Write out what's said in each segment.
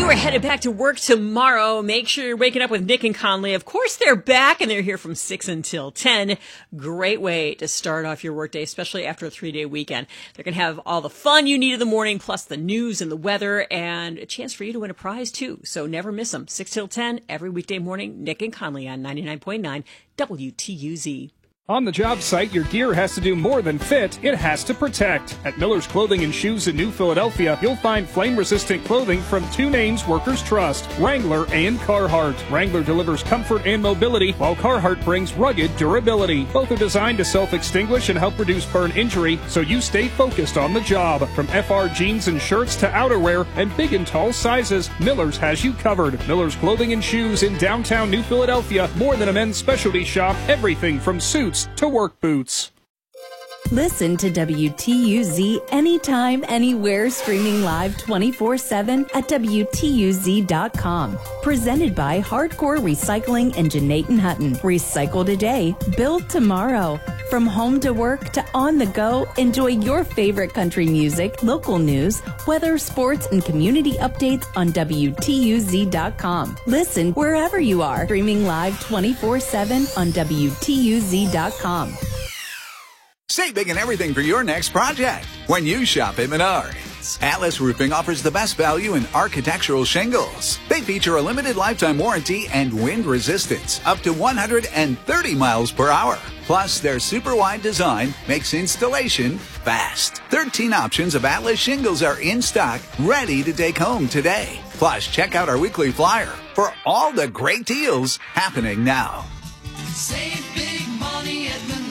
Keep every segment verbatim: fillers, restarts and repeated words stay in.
we're headed back to work tomorrow. Make sure you're waking up with Nick and Conley. Of course, they're back, and they're here from six until ten. Great way to start off your workday, especially after a three-day weekend. They're going to have all the fun you need in the morning, plus the news and the weather, and a chance for you to win a prize, too. So never miss them. six till ten, every weekday morning, Nick and Conley on ninety-nine point nine W T U Z. On the job site, your gear has to do more than fit, it has to protect. At Miller's Clothing and Shoes in New Philadelphia, you'll find flame-resistant clothing from two names workers trust, Wrangler and Carhartt. Wrangler delivers comfort and mobility, while Carhartt brings rugged durability. Both are designed to self-extinguish and help reduce burn injury, so you stay focused on the job. From F R jeans and shirts to outerwear and big and tall sizes, Miller's has you covered. Miller's Clothing and Shoes in downtown New Philadelphia, more than a men's specialty shop, everything from suits to work boots. Listen to W T U Z anytime, anywhere, streaming live twenty-four seven at W T U Z dot com. Presented by Hardcore Recycling and Janaten Hutton. Recycle today, build tomorrow. From home to work to on the go, enjoy your favorite country music, local news, weather, sports, and community updates on W T U Z dot com. Listen wherever you are, streaming live twenty-four seven on W T U Z dot com. Save big and everything for your next project when you shop at Menards. Atlas Roofing offers the best value in architectural shingles. They feature a limited lifetime warranty and wind resistance up to one hundred thirty miles per hour. Plus, their super wide design makes installation fast. thirteen options of Atlas shingles are in stock, ready to take home today. Plus, check out our weekly flyer for all the great deals happening now. Save big money at Menards.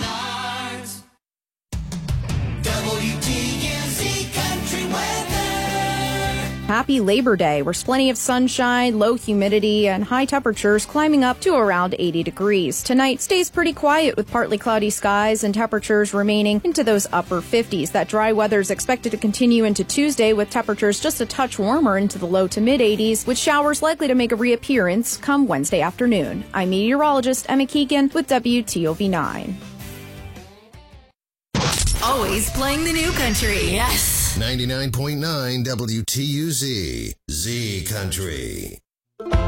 W T U Z Country Weather. Happy Labor Day. There's plenty of sunshine, low humidity, and high temperatures climbing up to around eighty degrees. Tonight stays pretty quiet with partly cloudy skies and temperatures remaining into those upper fifties. That dry weather is expected to continue into Tuesday with temperatures just a touch warmer into the low to mid eighties, with showers likely to make a reappearance come Wednesday afternoon. I'm meteorologist Emma Keegan with W T O V nine. Always playing the new country. Yes. ninety-nine point nine W T U Z. Z Country.